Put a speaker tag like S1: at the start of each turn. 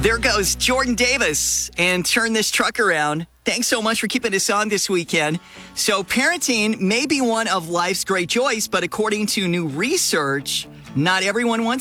S1: There goes Jordan Davis and Turn This Truck Around. Thanks so much for keeping us on this weekend. So parenting may be one of life's great joys, but according to new research, not everyone wants